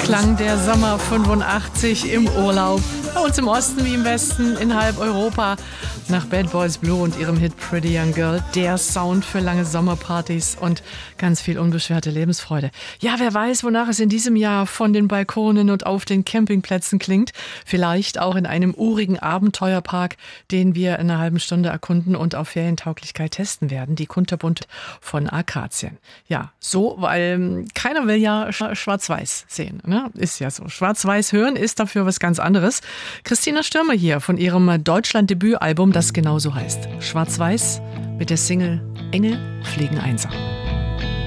Klang der Sommer 85 im Urlaub. Bei uns im Osten wie im Westen, in halb Europa. Nach Bad Boys Blue und ihrem Hit Pretty Young Girl. Der Sound für lange Sommerpartys und ganz viel unbeschwerte Lebensfreude. Ja, wer weiß, wonach es in diesem Jahr von den Balkonen und auf den Campingplätzen klingt. Vielleicht auch in einem urigen Abenteuerpark, den wir in einer halben Stunde erkunden und auf Ferientauglichkeit testen werden. Die Kunterbunt von Akazien. Ja, so, weil keiner will ja schwarz-weiß sehen. Ne? Ist ja so. Schwarz-weiß hören ist dafür was ganz anderes. Christina Stürmer hier von ihrem Deutschland-Debütalbum, das genauso heißt. Schwarz-weiß mit der Single Engel fliegen einsam.